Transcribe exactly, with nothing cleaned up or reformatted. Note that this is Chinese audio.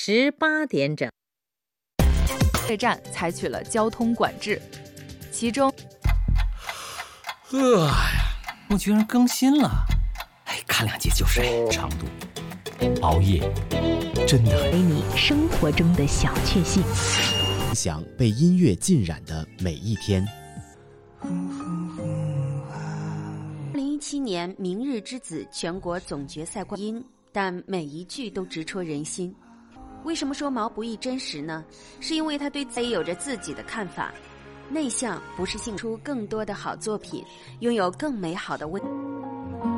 十八点整。 这站采取了交通管制，其中， 哎呀，我居然更新了！哎，看两集就睡，长度。熬夜真的很给你生活中的小确幸， 分享被音乐浸染的每一天。 二零一七年《明日之子》全国总决赛冠军，但每一句都直戳人心。为什么说毛不易真实呢？是因为他对自己有着自己的看法，内向不是性出更多的好作品，拥有更美好的未。